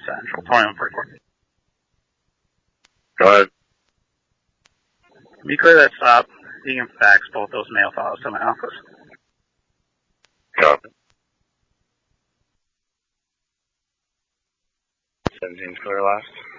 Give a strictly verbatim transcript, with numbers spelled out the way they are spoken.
Central. twenty-one forty-four. Go ahead. Be clear that stop. You can fax both those mail files to my office. Copy. seventeen's clear last.